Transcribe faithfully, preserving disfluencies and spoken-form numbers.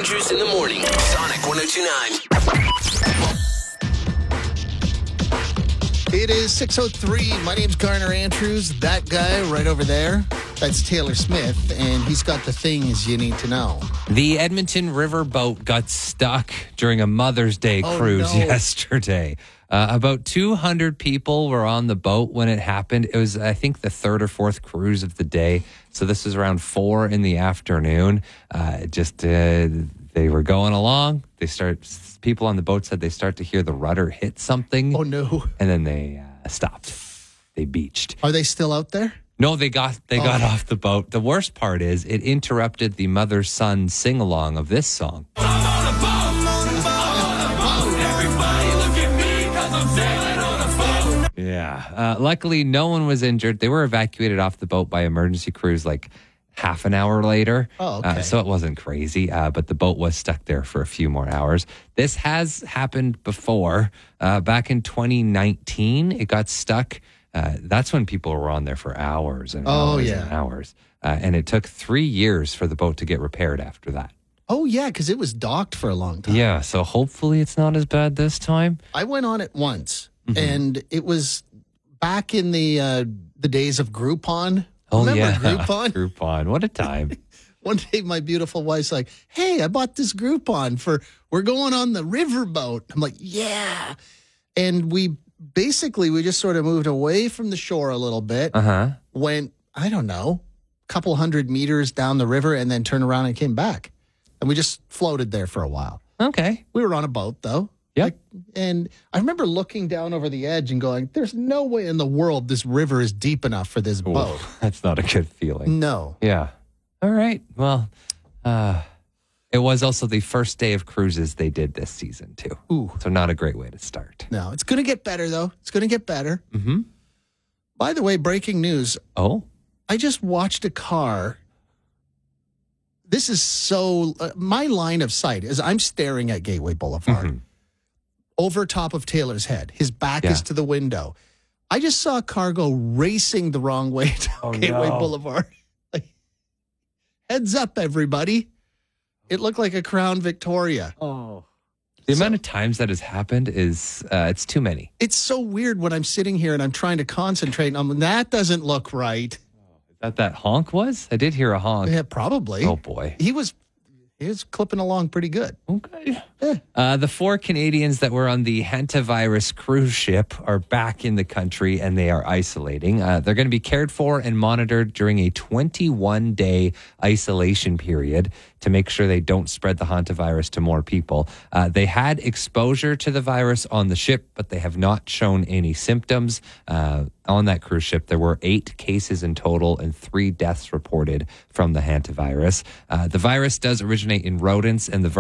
Andrews in the morning. Sonic one oh two point nine. It is six oh three. My name's Garner Andrews. That guy right over there, that's Taylor Smith, and he's got the things you need to know. The Edmonton River boat got stuck during a Mother's Day Oh, cruise no. yesterday. Uh, about two hundred people were on the boat when it happened. It was, I think, the third or fourth cruise of the day. So this was around four in the afternoon. Uh, just uh, they were going along. They start. People on the boat said they start to hear the rudder hit something. Oh, no. And then they uh, stopped. They beached. Are they still out there? No, they got they got Oh. off the boat. The worst part is it interrupted the mother-son sing-along of this song. Yeah. Uh, luckily, no one was injured. They were evacuated off the boat by emergency crews like half an hour later. Oh, okay. Uh, so it wasn't crazy, uh, but the boat was stuck there for a few more hours. This has happened before. Uh, back in twenty nineteen, it got stuck. Uh, that's when people were on there for hours and Oh, hours yeah. and hours. Uh, and it took three years for the boat to get repaired after that. Oh, yeah, because it was docked for a long time. Yeah, so hopefully it's not as bad this time. I went on it once, Mm-hmm. and it was back in the uh, the days of Groupon. Oh, Remember yeah. Groupon? Groupon. What a time. One day, my beautiful wife's like, "Hey, I bought this Groupon for we're going on the riverboat." I'm like, "Yeah," and we basically we just sort of moved away from the shore a little bit, Uh-huh. went I don't know, a couple hundred meters down the river, and then turned around and came back, and we just floated there for a while. Okay. We were on a boat though. Yeah. Like, and I remember looking down over the edge and going, "There's no way in the world this river is deep enough for this boat." Ooh, that's not a good feeling. No. Yeah. All right. Well, uh, it was also the first day of cruises they did this season, too. Ooh. So not a great way to start. No. It's going to get better, though. It's going to get better. Mm-hmm. By the way, breaking news. Oh? I just watched a car. This is so... Uh, my line of sight is I'm staring at Gateway Boulevard Mhm. over top of Taylor's head. His back Yeah. is to the window. I just saw a car go racing the wrong way down Oh, Gateway no. Boulevard. Like, heads up, everybody. It looked like a Crown Victoria. Oh. The So- amount of times that has happened is, uh, it's too many. It's so weird when I'm sitting here and I'm trying to concentrate and I'm, that doesn't look right. Is that that honk was? I did hear a honk. Yeah, probably. Oh, boy. He was he was clipping along pretty good. Okay. Uh, the four Canadians that were on the hantavirus cruise ship are back in the country and they are isolating. Uh, they're going to be cared for and monitored during a twenty-one day isolation period to make sure they don't spread the hantavirus to more people. Uh, they had exposure to the virus on the ship, but they have not shown any symptoms. Uh, on that cruise ship, there were eight cases in total and three deaths reported from the hantavirus. Uh, the virus does originate in rodents, and the